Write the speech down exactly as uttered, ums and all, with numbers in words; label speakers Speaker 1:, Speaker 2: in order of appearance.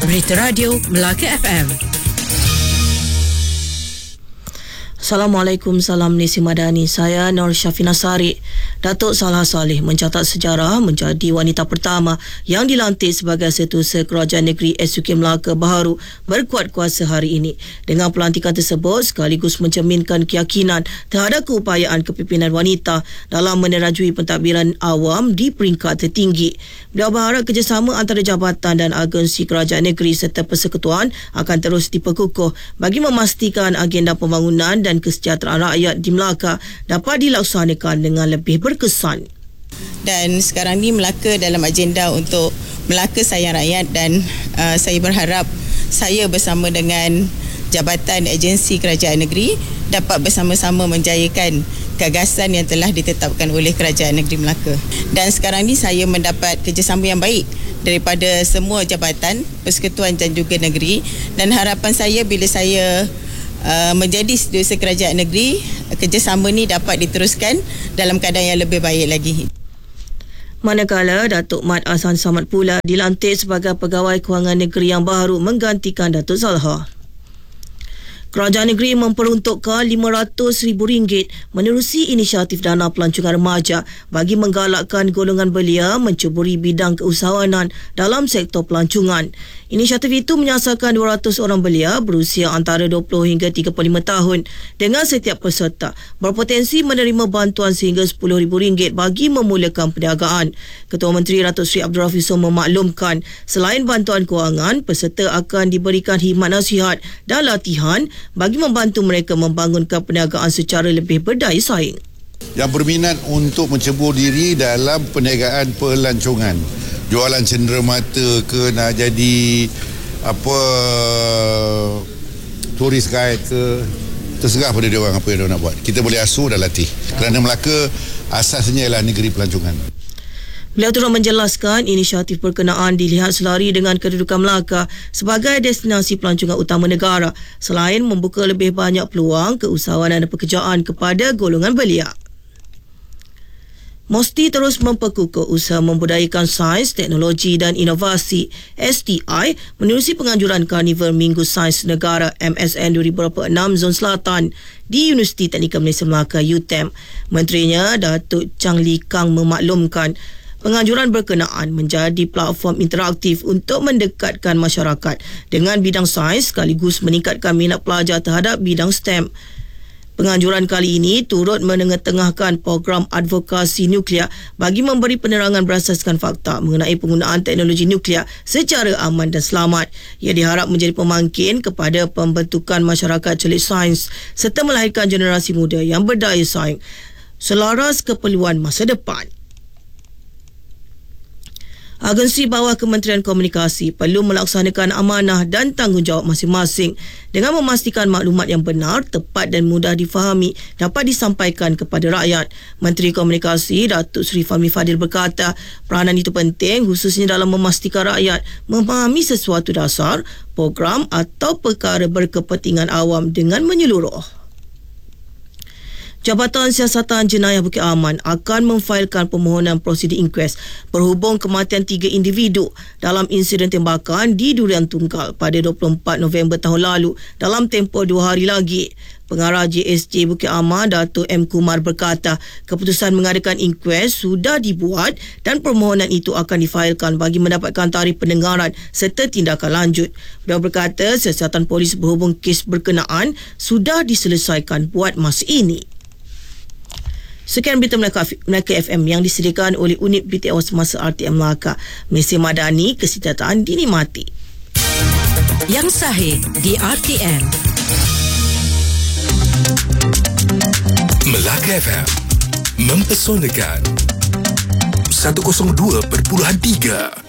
Speaker 1: Berita Radio Melaka F M.
Speaker 2: Assalamualaikum, salam Malaysia Madani. Saya Nur Syafina Sari. Datuk Salha Saleh mencatat sejarah menjadi wanita pertama yang dilantik sebagai Setiausaha Kerajaan Negeri S U K Melaka baharu berkuat kuasa hari ini. Dengan pelantikan tersebut sekaligus mencerminkan keyakinan terhadap keupayaan kepimpinan wanita dalam menerajui pentadbiran awam di peringkat tertinggi. Beliau berharap kerjasama antara jabatan dan agensi kerajaan negeri serta persekutuan akan terus diperkukuh bagi memastikan agenda pembangunan dan kesejahteraan rakyat di Melaka dapat dilaksanakan dengan lebih berkesan.
Speaker 3: Dan sekarang ni Melaka dalam agenda untuk Melaka Sayang Rakyat, dan uh, saya berharap saya bersama dengan Jabatan Agensi Kerajaan Negeri dapat bersama-sama menjayakan gagasan yang telah ditetapkan oleh Kerajaan Negeri Melaka. Dan sekarang ni saya mendapat kerjasama yang baik daripada semua jabatan, persekutuan dan juga negeri, dan harapan saya bila saya Uh, menjadi Setiausaha Kerajaan Negeri, kerjasama ni dapat diteruskan dalam keadaan yang lebih baik lagi.
Speaker 2: Manakala Datuk Mat Ahsan Samad pula dilantik sebagai Pegawai Kewangan Negeri yang baru menggantikan Datuk Salha. Kerajaan negeri memperuntukkan lima ratus ribu ringgit menerusi inisiatif dana pelancongan remaja bagi menggalakkan golongan belia mencuburi bidang keusahawanan dalam sektor pelancongan. Inisiatif itu menyasarkan dua ratus orang belia berusia antara dua puluh hingga tiga puluh lima tahun, dengan setiap peserta berpotensi menerima bantuan sehingga sepuluh ribu ringgit bagi memulakan perniagaan. Ketua Menteri Datuk Seri Abdul Rafisul memaklumkan selain bantuan kewangan, peserta akan diberikan khidmat nasihat dan latihan bagi membantu mereka membangunkan perniagaan secara lebih berdaya saing.
Speaker 4: Yang berminat untuk mencebur diri dalam perniagaan pelancongan, jualan cenderamata ke, nak jadi apa turis guide ke, terserah pada dia orang apa yang dia nak buat. Kita boleh asuh dan latih. Kerana Melaka asasnya ialah negeri pelancongan.
Speaker 2: Beliau turut menjelaskan inisiatif berkenaan dilihat selari dengan kedudukan Melaka sebagai destinasi pelancongan utama negara, selain membuka lebih banyak peluang keusahawanan dan pekerjaan kepada golongan belia. Mesti terus memperkukuh usaha membudayakan sains, teknologi dan inovasi S T I menerusi penganjuran Karnival Minggu Sains Negara M S N dua ribu dua puluh enam Zon Selatan di Universiti Teknikal Malaysia Melaka U T E M. Menterinya Datuk Chang Lee Kang memaklumkan penganjuran berkenaan menjadi platform interaktif untuk mendekatkan masyarakat dengan bidang sains sekaligus meningkatkan minat pelajar terhadap bidang STEM. Penganjuran kali ini turut menengah-tengahkan program advokasi nuklear bagi memberi penerangan berasaskan fakta mengenai penggunaan teknologi nuklear secara aman dan selamat. Ia diharap menjadi pemangkin kepada pembentukan masyarakat celik sains serta melahirkan generasi muda yang berdaya saing selaras keperluan masa depan. Agensi bawah Kementerian Komunikasi perlu melaksanakan amanah dan tanggungjawab masing-masing dengan memastikan maklumat yang benar, tepat dan mudah difahami dapat disampaikan kepada rakyat. Menteri Komunikasi Datuk Seri Fahmi Fadil berkata, peranan itu penting khususnya dalam memastikan rakyat memahami sesuatu dasar, program atau perkara berkepentingan awam dengan menyeluruh. Jabatan Siasatan Jenayah Bukit Aman akan memfailkan permohonan prosedur inquest berhubung kematian tiga individu dalam insiden tembakan di Durian Tunggal pada dua puluh empat November tahun lalu dalam tempoh dua hari lagi. Pengarah J S J Bukit Aman Datuk M. Kumar berkata, keputusan mengadakan inquest sudah dibuat dan permohonan itu akan difailkan bagi mendapatkan tarikh pendengaran serta tindakan lanjut. Beliau berkata, siasatan polis berhubung kes berkenaan sudah diselesaikan buat masa ini. Sekian berita Melaka, Melaka F M yang disediakan oleh unit B T O Semasa R T M Melaka. Malaysia Madani, kesejahteraan dinikmati.
Speaker 1: Yang sahih di R T M.
Speaker 5: Melaka F M mempesonakan seratus dua perpuluhan tiga.